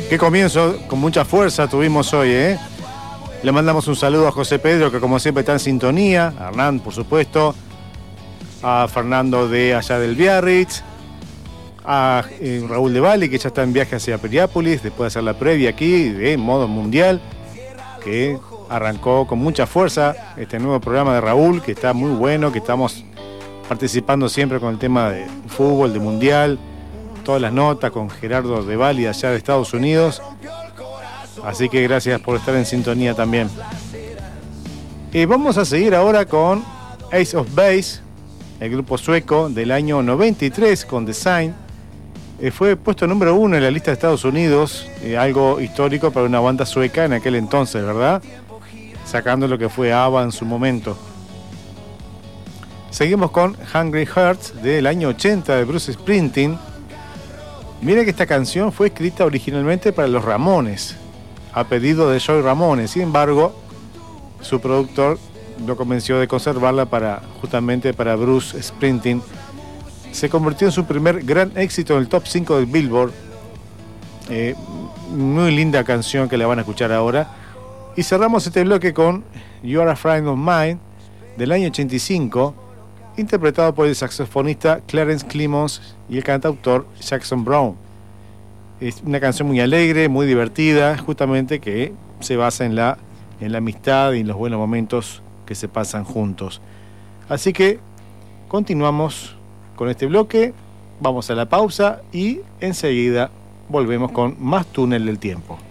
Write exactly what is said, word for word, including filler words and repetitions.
Qué comienzo con mucha fuerza tuvimos hoy, ¿eh? Le mandamos un saludo a José Pedro, que como siempre está en sintonía, a Hernán, por supuesto, a Fernando de allá del Biarritz, a eh, Raúl de Valle, que ya está en viaje hacia Piriápolis, después de hacer la previa aquí de modo mundial, que arrancó con mucha fuerza este nuevo programa de Raúl, que está muy bueno, que estamos participando siempre con el tema de fútbol, de mundial, todas las notas con Gerardo de Valle allá de Estados Unidos. Así que gracias por estar en sintonía también. Y vamos a seguir ahora con Ace of Base, el grupo sueco del año noventa y tres con Design. Eh, fue puesto número uno en la lista de Estados Unidos, eh, algo histórico para una banda sueca en aquel entonces, ¿verdad? Sacando lo que fue ABBA en su momento. Seguimos con Hungry Hearts del año ochenta de Bruce Springsteen. Miren que esta canción fue escrita originalmente para los Ramones, a pedido de Joey Ramone. Sin embargo, su productor lo convenció de conservarla para, justamente para Bruce Springsteen. Se convirtió en su primer gran éxito en el top cinco del Billboard. Eh, muy linda canción que la van a escuchar ahora. Y cerramos este bloque con You Are a Friend of Mine del año ochenta y cinco, interpretado por el saxofonista Clarence Clemons y el cantautor Jackson Browne. Es una canción muy alegre, muy divertida, justamente que se basa en la, en la amistad y en los buenos momentos que se pasan juntos. Así que continuamos con este bloque, vamos a la pausa y enseguida volvemos con más Túnel del Tiempo.